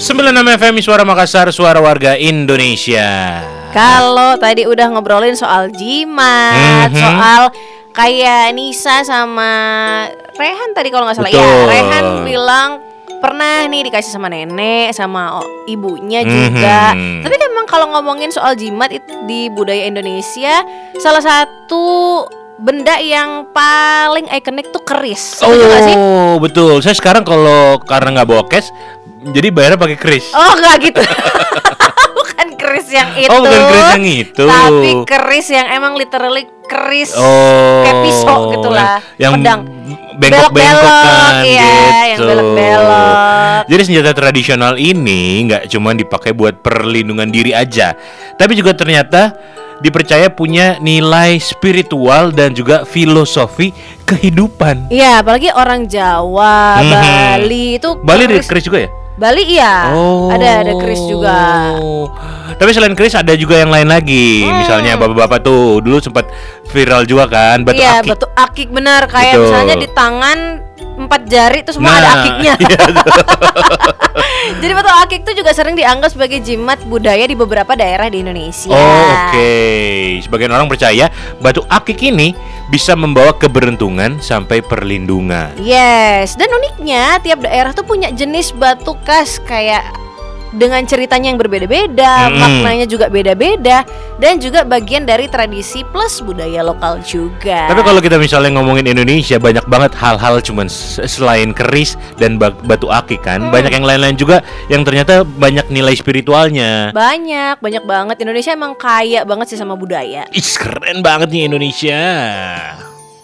96 FM Suara Makassar, suara warga Indonesia. Kalau tadi udah ngobrolin soal jimat, soal kayak Nisa sama Rehan tadi kalau nggak salah. Betul. Ya, Rehan bilang pernah nih dikasih sama nenek, sama ibunya juga. Tapi kan memang kalau ngomongin soal jimat di budaya Indonesia, salah satu benda yang paling ikonik tuh keris. Betul gak sih? Betul. Saya sekarang kalau karena nggak bawa cash, jadi bayarnya pakai keris. Oh, nggak gitu. Bukan keris yang itu. Oh, bukan keris yang itu. Tapi keris yang emang literally keris kayak pisau gitulah. Yang pedang. bengkok-bengkok kan iya, gitu. yang belok-belok. Jadi senjata tradisional ini nggak cuma dipakai buat perlindungan diri aja, tapi juga ternyata dipercaya punya nilai spiritual dan juga filosofi kehidupan. Iya, apalagi orang Jawa, Bali itu Bali ada keris juga ya? Bali iya, ada keris juga. Tapi selain keris ada juga yang lain lagi. Misalnya bapak-bapak tuh dulu sempat viral juga kan, batu iya, akik. batu akik benar, kayak Betul. misalnya di tangan 4 jari itu semua ada akiknya. Iya, Jadi batu akik itu juga sering dianggap sebagai jimat budaya di beberapa daerah di Indonesia. Oke. Sebagian orang percaya batu akik ini bisa membawa keberuntungan sampai perlindungan. Yes, dan uniknya tiap daerah tuh punya jenis batu khas kayak dengan ceritanya yang berbeda-beda, maknanya juga beda-beda, dan juga bagian dari tradisi plus budaya lokal juga. Tapi kalau kita misalnya ngomongin Indonesia, banyak banget hal-hal cuman selain keris dan batu akik kan, banyak yang lain-lain juga yang ternyata banyak nilai spiritualnya. Banyak banget. Indonesia emang kaya banget sih sama budaya. Keren banget nih Indonesia.